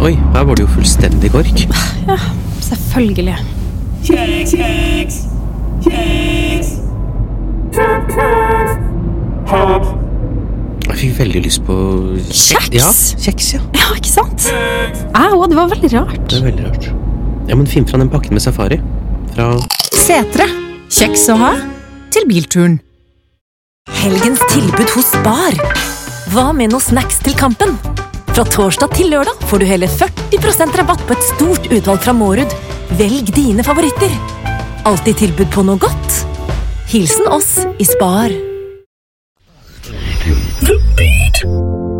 Oi, her var det jo fullstendig kork. Ja, selvfølgelig. Kjeks! Jeg fikk veldig lyst på Kjeks? Ja, kjeks, ja. Ja, ikke sant? Au, det var veldig rart. Det er veldig rart. Ja, men finn fra den pakken med safari. Fra Setre. Kjeks å ha til bilturen. Helgens tilbud hos Spar. Hva med noe snacks til kampen? Fra torsdag til lørdag får du hele 40% rabatt på et stort utvalg fra Mårud. Velg dine favoritter. Alltid tilbud på noe godt. Hilsen oss i Spar. The Beat.